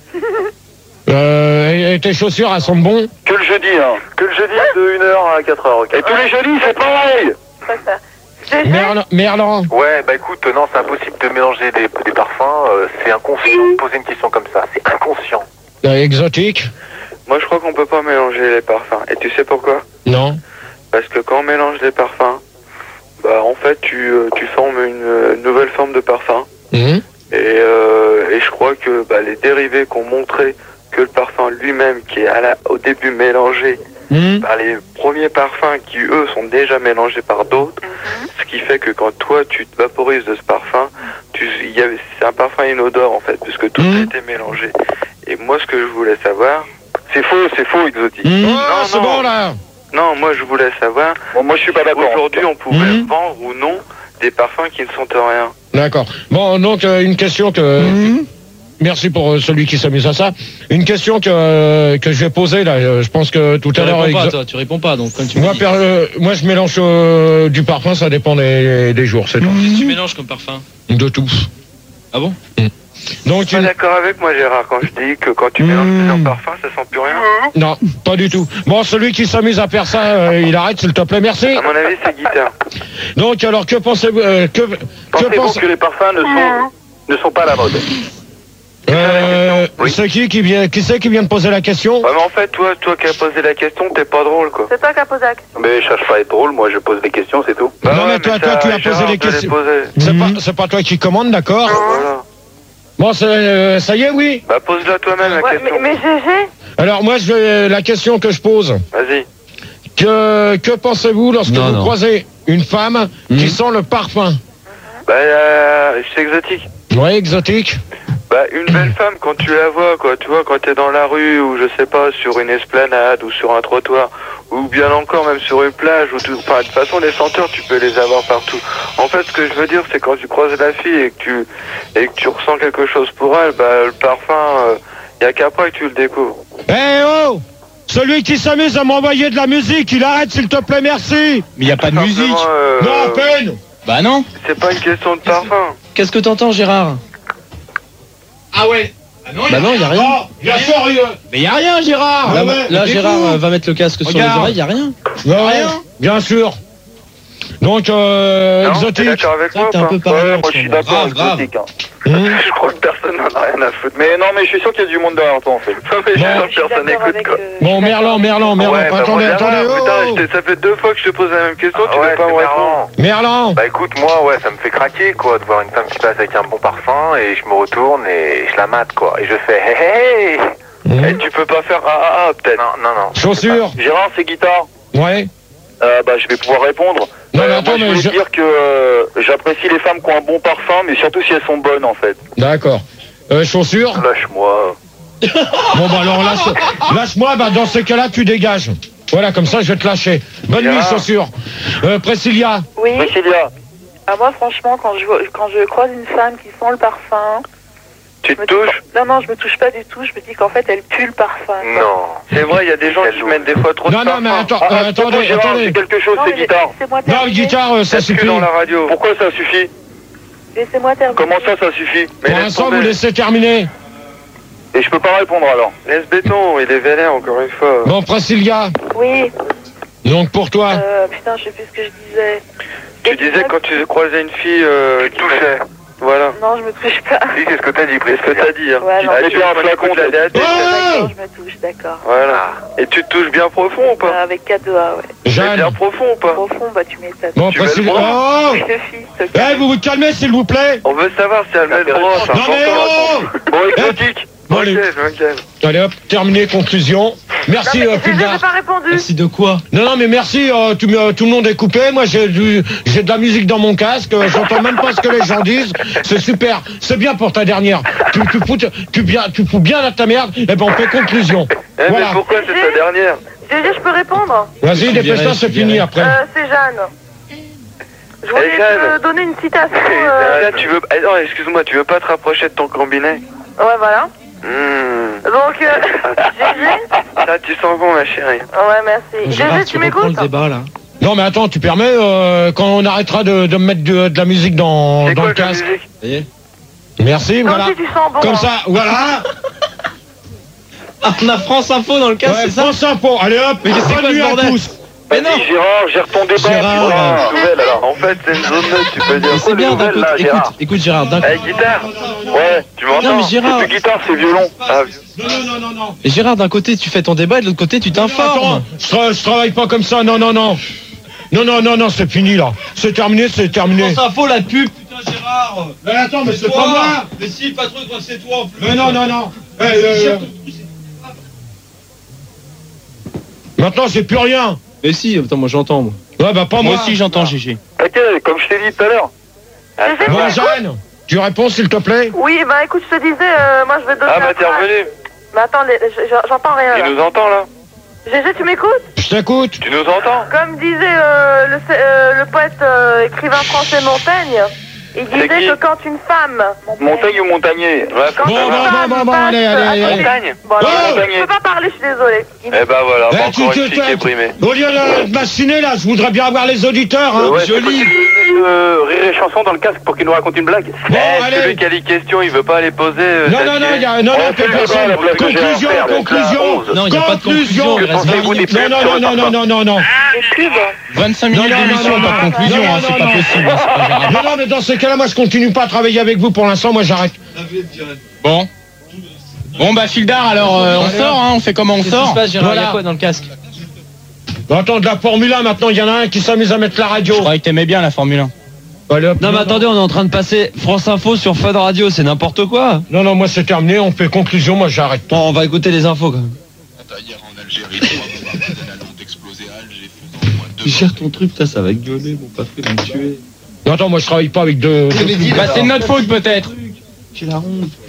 Euh, et, et tes chaussures, elles sont bon? Que le jeudi, hein. Que le jeudi de une heure à quatre heures, ok. Et tous les jeudis, c'est pareil. C'est ça. Gégé, Merlan, Merlan. Ouais, bah écoute, non, c'est impossible de mélanger des, des parfums, euh, c'est inconscient de poser une question comme ça, c'est inconscient. Euh, exotique? Moi, je crois qu'on peut pas mélanger les parfums. Et tu sais pourquoi? Non. Parce que quand on mélange des parfums, bah, en fait, tu, euh, tu formes une euh, nouvelle forme de parfum. Mhm. Et, euh, et je crois que bah, les dérivés qui ont montré que le parfum lui-même, qui est à la, au début mélangé Mhm. par les premiers parfums qui, eux, sont déjà mélangés par d'autres, ce qui fait que quand toi, tu te vaporises de ce parfum, tu, il y a- c'est un parfum et une odeur, en fait, puisque tout Mhm. a été mélangé. Et moi, ce que je voulais savoir... C'est faux, c'est faux, Exotique. Mhm. Non, Oh, c'est non. bon, là. Non, moi, je voulais savoir... Bon, moi, je suis pas d'accord. Aujourd'hui, on pouvait Mhm. vendre ou non des parfums qui ne sont rien. D'accord. Bon, donc, euh, une question que... Merci pour euh, celui qui s'amuse à ça. Une question que, euh, que je vais poser, là. euh, Je pense que tout Tu à l'heure... réponds pas, Exo- toi, tu réponds pas, donc comme tu me Moi, dis. per- euh, moi, je mélange euh, du parfum, ça dépend des, des jours, c'est tout. Qu'est-ce que tu mélanges comme parfum? De tout. Ah bon? Donc, Tu es une- d'accord avec moi, Gérard, quand je dis que quand tu mélanges plusieurs parfums, ça sent plus rien? non, pas du tout. Bon, celui qui s'amuse à faire ça, euh, il arrête, s'il te plaît, merci. À mon avis, c'est guitare. Donc, alors, que pensez-vous euh, que, que Pensez-vous pense- que les parfums ne sont, ne sont pas à la mode? euh, Oui. C'est qui qui vient, qui c'est qui vient de poser la question? Ouais, mais en fait, toi, toi qui as posé la question, t'es pas drôle, quoi. c'est toi qui as posé la question. Mais je cherche pas à être drôle, moi je pose des questions, c'est tout. Bah Non, ouais, mais toi, ça, toi, tu as posé Gérard les te les questions. posait. C'est Mhm. pas, c'est pas toi qui commande, d'accord? Voilà. Bon, c'est, euh, ça y est, oui. Bah, pose-la toi-même, la Ouais, mais, question. mais Gégé, Alors, moi, je vais, la question que je pose. Vas-y. Que, que pensez-vous lorsque Non, vous non. croisez une femme qui Mhm. sent le parfum? Bah, euh, c'est exotique. Ouais, exotique. Bah, une belle femme, quand tu la vois, quoi, tu vois, quand t'es dans la rue, ou je sais pas, sur une esplanade, ou sur un trottoir, ou bien encore même sur une plage, ou tout, enfin, de toute façon, les senteurs, tu peux les avoir partout. En fait, ce que je veux dire, c'est quand tu croises la fille et que tu, et que tu ressens quelque chose pour elle, bah, le parfum, euh, y a qu'après que tu le découvres. Eh hey, oh! Celui qui s'amuse à m'envoyer de la musique, il arrête, s'il te plaît, merci! Mais y a pas de musique. Euh, non, à peine! Bah non. C'est pas une question de parfum. Qu'est-ce que t'entends, Gérard? Ah ouais. Ah non, bah non, y a rien. Non, bien sûr, il y a... Mais y a rien, Gérard. Là, Ah ouais, là Gérard euh, va mettre le casque Regarde. sur les oreilles, y a rien. Ouais, rien. Bien sûr. Donc, euh, Non, exotique. t'es d'accord avec moi ou T'es un pas? peu parano. Ouais, moi je suis d'accord, exotique. Hein. Hum. Je crois que personne n'en a rien à foutre. Mais non, mais je suis sûr qu'il y a du monde derrière toi en fait. Non, mais je Bon. suis sûr que personne n'écoute, quoi. Bon, Merlan, Merlan, Merlan, Ouais, bah, attendez, moi, attendez, Gérard, oh, putain, oh. je t'ai- ça fait deux fois que je te pose la même question, tu Ah ouais, veux pas c'est me répondre. marrant. Merlan. Bah écoute, moi, ouais, ça me fait craquer, quoi, de voir une femme qui passe avec un bon parfum, et je me retourne et je la mate, quoi. Et je fais hey hey hey. Hum. Et tu peux pas faire ah ah ah, peut-être. Non, non, non. Chaussures. Gérard, c'est guitare. Ouais. Euh, bah je vais pouvoir répondre. Non, mais Euh, attends, moi, je mais voulais je- dire que euh, j'apprécie les femmes qui ont un bon parfum, mais surtout si elles sont bonnes en fait. D'accord. Euh, chaussures. Lâche-moi. Bon, bah alors, lâche, lâche-moi, bah dans ce cas-là, tu dégages. Voilà, comme ça, je vais te lâcher. Bonne nuit, Gérard. chaussures. Euh, Priscilla. Oui. Priscilla, Ah, moi, franchement, quand je, vois- quand je croise une femme qui sent le parfum, Tu je te me dis- touches? non, non, je me touche pas du tout. Je me dis qu'en fait, elle pue le parfum. quoi. Non. C'est vrai, il y a des gens qui mettent des fois trop de Non, non, parfum. mais attends, ah, euh, attends, attendez, Gérard, attendez. c'est quelque chose, Non, c'est mais guitare. laissez-moi Non, terminer. guitare, euh, ça Peut-être que suffit. dans la radio. Pourquoi ça suffit? Laissez-moi terminer. Comment ça, ça suffit? Mais Pour laisse l'instant, tomber. vous laissez terminer. Et je peux pas répondre alors. Laisse béton, il est vénère encore une fois. Bon, Priscilla. Oui. Donc, pour toi. Euh, putain, je sais plus ce que je disais. Tu disais quand tu croisais une fille, euh, Tu te touchais. Voilà. Non, je me touche pas. Si, c'est ce que t'as dit, C'est ce que t'as dit, hein. Ouais, non. Ah, Eh tu bien, veux pas flacon, l'écouter, la tête. Oh D'accord, je me touche, d'accord. Voilà. Et tu te touches bien profond ou pas? Euh, avec quatre doigts, ouais. Mais bien Jeanne. profond ou pas? Profond, bah tu m'étonnes. Bon, Tu veux Priscilla. le Oh Je te fie, te Eh, calme. vous vous calmez, s'il vous plaît. On veut savoir si elle met le bras, c'est Non, mais important. oh Bon, exotique. Bon, Ok, allez. ok. Allez, hop, terminé, conclusion. Merci, Non, mais euh, j'ai Fulgar. j'ai pas répondu. Merci de quoi? Non, non, mais merci, euh, tout, euh, tout le monde est coupé. Moi, j'ai du, j'ai de la musique dans mon casque. euh, J'entends même pas ce que les gens disent. C'est super. C'est bien pour ta dernière. Tu, tu, fous, tu, bien, tu fous bien à ta merde. Et ben, on fait conclusion. Eh, Voilà. mais pourquoi c'est ta dernière? G G, je peux répondre? Vas-y, Je dépêche-toi, dirais, c'est je fini dirais. après. Euh, c'est Jeanne. Je voulais Eh, Jeanne. te donner une citation. Eh, euh, Là, tu veux... Eh, non, excuse-moi, tu veux pas te rapprocher de ton combiné? Ouais, voilà. Mmh. Donc, euh, G G. Ça, tu sens bon, ma chérie. Ouais, merci. G Gérard, G, tu tu reprends le m'écoutes? débat là. Non, mais attends, tu permets, euh, quand on arrêtera de, de me mettre de, de la musique dans, C'est dans quoi le ta casque. musique? Ça y est. Merci, Comme voilà. si tu sens bon. Comme hein. ça, voilà. Ah, on a France Info dans le casque, Ouais, c'est ça? France Info. Allez hop, Mais qu'est-ce que c'est bonne quoi, ce nuit à bordel? tous. Mais non. Vas-y, Gérard, gère ton débat. Gérard, putain, euh, nouvelle, alors. En fait, c'est une zone neutre, tu peux dire. Mais c'est bien d'un nouvelle, côté. là, Écoute, Gérard. écoute Gérard, d'un Eh, guitare. Ouais. Tu m'entends? Non mais Gérard, C'est plus guitare, c'est violon. Ah, Non, non, non, non, non. mais Gérard, d'un côté tu fais ton débat et de l'autre côté tu t'informes. Attends, je, tra- je travaille pas comme ça, non, non, non. Non, non, non, non, c'est fini là. C'est terminé, c'est terminé. France Info, la pub, putain Gérard. Mais attends, mais c'est pas moi. Mais si, pas trop, c'est toi en plus. Mais non, non, non. Eh, euh, Maintenant, j'ai plus rien. Mais si, attends, moi j'entends moi. Ouais, bah pas moi. Moi aussi j'entends Gégé. Ok, comme je t'ai dit tout à l'heure. Ah, G G, Bon, tu m'écoutes? Jeanne, tu réponds s'il te plaît. Oui, bah écoute, je te disais, euh, moi je vais te donner Ah, bah un t'es phrase. revenu. Mais attends, les- j'- j'entends rien là. Tu nous entends, là? G G, tu m'écoutes? Je t'écoute. Tu nous entends? Comme disait euh, le, euh, le poète euh, écrivain français Montaigne, il C'est disait qui? que quand une femme... Montagne ou montagnier? Ouais, Quand Bon, une bon, femme bon, bon, bon, passe allez, allez, à allez, côté- Montagne. Bon, alors, Oh je peux pas parler, je suis désolée. Il- Eh bah voilà, Eh, bah, tu encore te une fille qui est primée. Au lieu de, de m'assiner là, je voudrais bien avoir les auditeurs. Hein. Euh, ouais, Joli. Euh, rire et chanson dans le casque pour qu'il nous raconte une blague. Eh, Bon, celui allez. qui a les questions, il veut pas les poser. euh, Non, non, non, Xavier. il y a, non, non, Ouais, que c'est personne. la blague que j'ai à Conclusion, faire, donc là, conclusion. onze. Non, il n'y a pas de conclusion, il reste vingt Pensez-vous minutes. des Non, non, non, non, non, non, non, non. Les pubs. vingt-cinq Non, minutes non, non, d'émission, non, pas de non, conclusion, non, hein, non, c'est pas non. possible. hein, c'est pas gérable. Non, non, mais dans ces cas-là, moi, je continue pas à travailler avec vous pour l'instant. Moi, j'arrête. Bon. Bon bah Fildar, alors euh, on sort, hein, on fait comment on Qu'est-ce qui sort se passe Gérard? Il y Voilà. a quoi dans le casque? Bon, attends, de la Formule un, maintenant, il y en a un qui s'amuse à mettre la radio. Je croyais que t'aimais bien la Formule un. Allez, hop. Non mais attendez, on est en train de passer France Info sur Fun Radio, c'est n'importe quoi. Non, non, moi, c'est terminé. On fait conclusion. Moi, j'arrête. Bon, on va écouter les infos quand même. Hier en Algérie, trois bombardements de la Lande explosé à Alger, faisant au moins deux Tu gères ton truc, ça, ça va gueuler, mon papa, il va me tuer. Non, attends, moi, je travaille pas avec deux. Bah c'est de notre faute peut-être. J'ai la honte.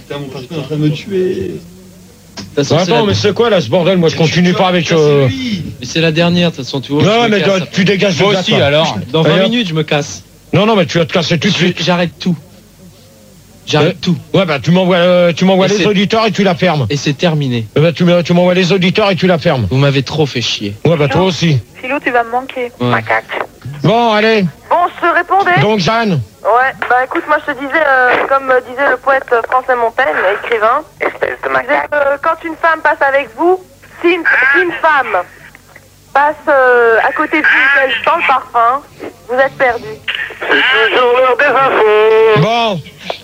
Putain, mon parfum est en train de me tuer. Attends, mais c'est quoi là ce bordel? Moi je continue pas avec. Euh... Mais c'est la dernière, de toute façon, tu vois. Non, mais casse, tu dégages de moi là, aussi, toi. alors. Dans vingt Allez, minutes, je me casse. Non, non, mais tu vas te casser tout de suite. J'arrête tout. J'arrête tout. Ouais, bah tu m'envoies euh, tu m'envoies les auditeurs et tu la fermes. Et c'est terminé. Eh bah, tu tu m'envoies les auditeurs et tu la fermes. Vous m'avez trop fait chier. Ouais, bah toi aussi. Philou, tu vas me manquer. Ouais. Macaque. Bon, allez. Bon, je te répondais. Donc, Jeanne. Ouais, bah écoute, moi je te disais, euh, comme euh, disait le poète Français Montaigne, écrivain, Espèce de il disait macaque. que euh, quand une femme passe avec vous, si une, si une femme passe euh, à côté de vous qu'elle sent le parfum, vous êtes perdu. C'est toujours l'heure des infos. Bon.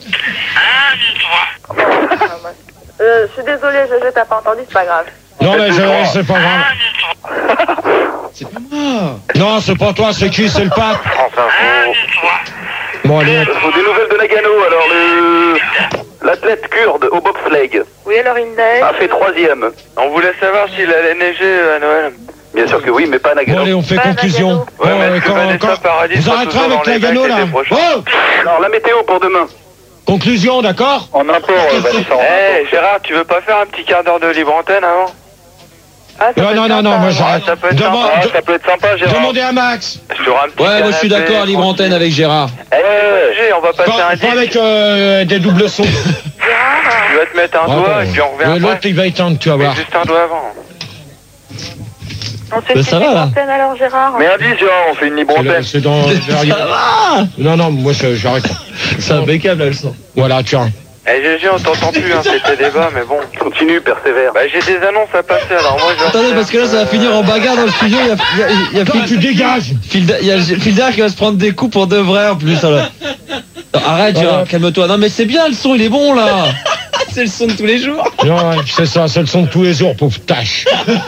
Euh, je suis désolée, je, je t'ai pas entendu, c'est pas grave. Non, mais je, c'est pas grave. C'est pas moi. Non, c'est pas toi, c'est qui? C'est le pape. France Info. Bon, allez. Faut des nouvelles de Nagano. Alors, le l'athlète kurde au bobsleigh Oui, alors il neige. a fait troisième. On voulait savoir s'il allait neiger à Noël. Bien sûr que oui, mais pas Bon, Nagano. allez, on fait Pas conclusion. Nagano. Ouais, Bon, mais euh, est-ce que quand- Vanessa quand- Paradis Vous sera arrêterez toujours avec dans la les Gano, mecs là. l'été prochain? Oh, Alors, la météo pour demain. conclusion, d'accord? En import, euh, Vanessa. en Eh, import. Gérard, tu veux pas faire un petit quart d'heure de libre antenne avant? Ah, ça Non, peut non, être non, sympa. non, moi Ah, j'arrête. ça peut être Demande- sympa. Ah, ça peut être sympa, Gérard. Demandez à Max. Je te un petit Ouais, moi je suis canapé, d'accord, libre tranquille. antenne avec Gérard. Eh, G, on va passer Pas, un pas disque. avec euh, des doubles sons. Tu vas te mettre un Ah, doigt bon. et puis on revient Ouais, après. L'autre, il va éteindre, tu vas Mais voir. juste un doigt avant. On fait Ben, une ça petite va, là. antenne alors, Gérard. Mais indice, Gérard, on fait une libre C'est le- antenne. C'est dans. derrière. Non, non, moi je- j'arrête. C'est impeccable, elle sent. Voilà, tiens. Eh, G G, on t'entend plus, hein, c'était débat, mais bon. Continue, persévère. Bah, j'ai des annonces à passer, alors moi je vais Attendez, refaire, parce que là, ça va euh, finir en bagarre dans le studio. Il y a, il y a, il y a Toi, Phil- tu dégages. Phil Da- il y a Phil Dark qui va se prendre des coups pour de vrai en plus. Alors. Non, arrête, Gérard, calme-toi. Non, mais c'est bien, le son, il est bon là. C'est le son de tous les jours. Non, ouais, c'est ça, c'est le son de tous les jours, pauvre tâche.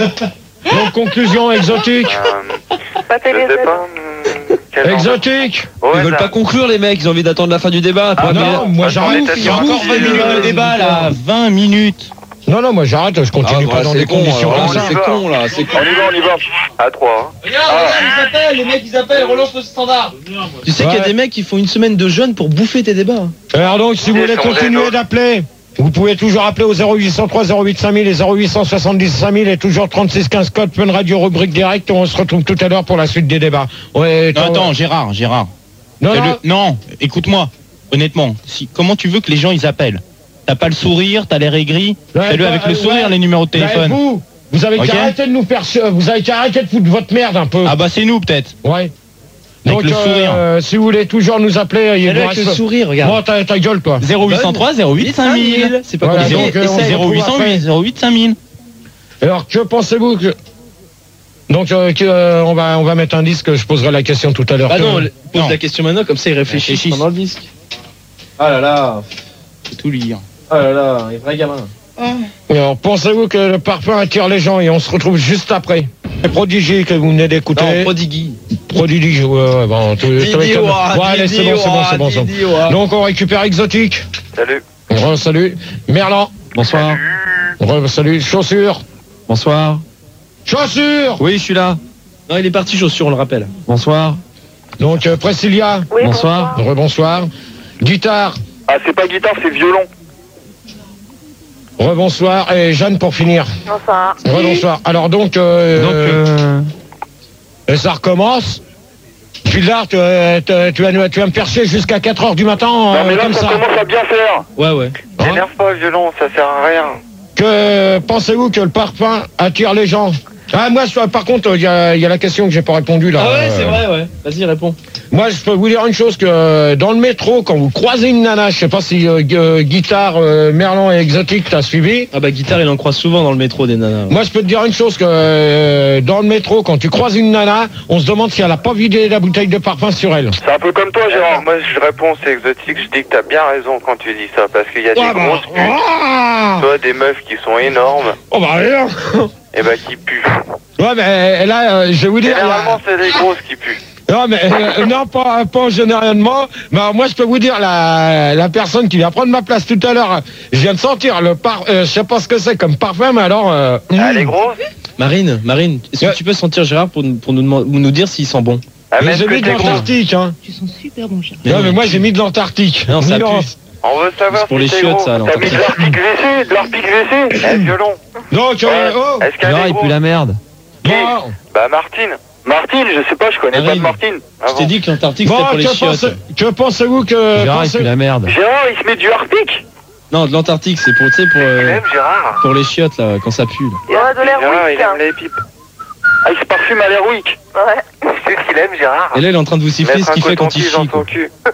Donc, conclusion exotique. euh, Pas Je sais télé. pas. hum, quel genre de- Exotique. Ouais, Ils veulent ça- pas conclure, les mecs. Ils ont envie d'attendre la fin du débat. Ah Pour non, appeler- moi Attends, j'arrête. mais Il y a t'as encore dit, vingt minutes euh, de débat là. vingt minutes. Non, non, moi j'arrête, je continue Ah, pas bah, dans c'est des con, conditions alors, comme ça. c'est con là, c'est con. On y va, on y va. À trois. hein. Regarde, regarde, ils appellent, les mecs ils appellent, relance le standard. Tu sais qu'il y a Ouais. des mecs qui font une semaine de jeûne pour bouffer tes débats. Alors donc, si vous Ils voulez sont continuer zéro. d'appeler, vous pouvez toujours appeler au zéro huit cent trois zéro huit cinq mille et zéro huit cent soixante-dix cinq mille et toujours trente-six quinze code Fun Radio rubrique direct. On se retrouve tout à l'heure pour la suite des débats. Ouais, Non, toi- attends, Gérard, Gérard. Non, Euh, non. le- non, écoute-moi. Honnêtement, si, comment tu veux que les gens ils appellent? T'as pas le sourire, t'as l'air aigri. Ouais, Fais-le bah, avec le euh, sourire, ouais. les numéros de Bah, téléphone. vous, vous avez Ok. qu'à arrêter de nous faire, vous avez qu'à arrêter de foutre votre merde un peu. Ah bah c'est nous peut-être. Ouais. Avec Donc, le sourire. euh, si vous voulez toujours nous appeler, il Fais-le vous avec le reste- sourire, regarde. Moi, ta, ta gueule, toi. zéro huit cent trois zéro huit cinq mille. C'est pas Voilà, compliqué. donc, euh, on Et se zéro huit cent retrouve après. huit zéro huit cinq mille. Alors, que pensez-vous que... Donc, euh, que, euh, on, va, on va mettre un disque, je poserai la question tout à l'heure. Bah Que- non, pose Non. la question maintenant, comme ça ils réfléchissent Réfléchissent. pendant le disque. Ah là là. Faut tout lire. Ah là là, un vrai gamin. Alors, pensez-vous que le parfum attire les gens et on se retrouve juste après. Prodigy que vous venez d'écouter. Non, Prodigi. Prodigy, ouais, ouais, bon. tout- Didi, ça va être comme- ouah, Ouais, allez, c'est Didi, bon, c'est bon, ouah, c'est bon, c'est bon. Didi, ouah. Donc, on récupère Exotique. Salut. Re, salut. Merlan. Bonsoir. Re, salut. Chaussures. Bonsoir. Chaussures. Oui, je suis là. Non, il est parti chaussure, on le rappelle. Bonsoir. Donc, euh, Priscilla. Oui, Bonsoir. Re, bonsoir. Guitare. Ah, c'est pas guitare, c'est violon. Re, bonsoir. Et Jeanne pour finir. Bonsoir. Re, bonsoir. Alors, donc, euh, Donc, euh, et ça recommence. Puis là, tu, euh, tu, tu vas, tu vas me faire chier jusqu'à quatre heures du matin, Non, euh, mais là, comme ça ça. commence à bien faire. Ouais, ouais. Hein T'énerve pas le violon, ça sert à rien. Que pensez-vous que le parfum attire les gens? Ah, moi, je- par contre, il y a, il y a la question que j'ai pas répondu là. Ah ouais, c'est Euh, vrai, ouais. Vas-y, réponds. Moi, je peux vous dire une chose, que euh, dans le métro, quand vous croisez une nana, je sais pas si euh, gu- euh, Guitare, euh, Merlan et Exotique t'as suivi. Ah bah, Guitare, il en croise souvent dans le métro des nanas. Moi, je peux te dire une chose, que euh, dans le métro, quand tu croises une nana, on se demande si elle a pas vidé la bouteille de parfum sur elle. C'est un peu comme toi, Eh, Gérard. moi je réponds, c'est exotique, je dis que t'as bien raison quand tu dis ça, parce qu'il y a des Ah, bah, grosses putes, ah toi des meufs qui sont énormes, Oh bah rien. et bah qui puent. Ouais, mais euh, là, euh, je vais vous dire... Généralement là- c'est les grosses qui puent. Non, mais euh, non, pas, pas généralement. Mais alors, moi, je peux vous dire, la, la personne qui vient prendre ma place tout à l'heure, je viens de sentir le par, euh, je sais pas ce que c'est comme parfum, mais alors. Euh, Ah, mm. les grosses. Marine, Marine, est-ce Ouais. que tu peux sentir Gérard pour, nous- pour nous, demander- nous dire s'il sent bon? Ah, Mais mais est-ce j'ai que mis de t'es grosse? l'Antarctique, hein. Tu sens super bon, Gérard. Non, mais moi, j'ai mis de l'Antarctique. Non, ça Milan. pue. On veut savoir C'est pour si les t'es chiottes, gros. ça, alors. T'as mis de l'arpic V C, de l'arpic V C. Eh, violon. Donc, euh, oh, Est-ce qu'elle Gérard, est il gros pue la merde. bon, Bah, Martine. Martine, je sais pas, je connais pas de Arrive. Martine. Ah Je t'ai bon. dit que l'Antarctique bon, c'était pour les que, pense, chiottes. que pensez-vous que... Gérard, il pensez- pue la merde. Gérard, il se met du harpic. Non, de l'Antarctique, c'est pour, tu sais, pour, Il euh, aime Gérard. pour les chiottes, là, quand ça pue. là. Il y en a de l'air Gérard, il weak. aime les pipes. Ah, il se parfume à l'Airwick. Ouais. C'est ce qu'il aime, Gérard. Et là, il est en train de vous siffler Mettre ce un qu'il fait quand il coton-tige chie. dans quoi. son cul.